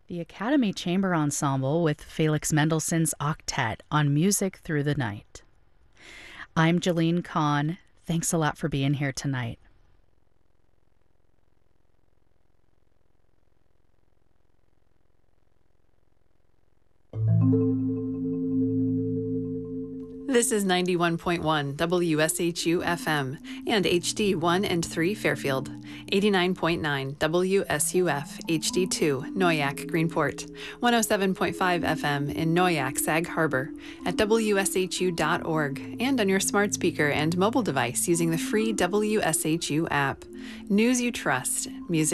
The Academy Chamber Ensemble with Felix Mendelssohn's Octet on Music Through the Night. I'm Jeline Kahn. Thanks a lot for being here tonight. This is 91.1 WSHU FM and HD 1 and 3 Fairfield, 89.9 WSUF HD 2 Noyak Greenport, 107.5 FM in Noyak Sag Harbor, at WSHU.org, and on your smart speaker and mobile device using the free WSHU app. News you trust, music